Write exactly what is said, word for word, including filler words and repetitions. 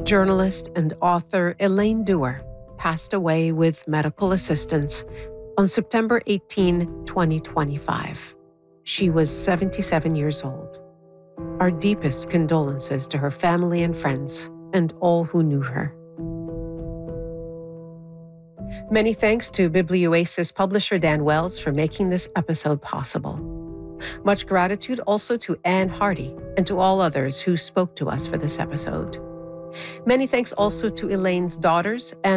Journalist and author Elaine Dewar passed away with medical assistance on September eighteenth, twenty twenty-five. She was seventy-seven years old. Our deepest condolences to her family and friends and all who knew her. Many thanks to Biblioasis publisher Dan Wells for making this episode possible. Much gratitude also to Anne Hardy and to all others who spoke to us for this episode. Many thanks also to Elaine's daughters and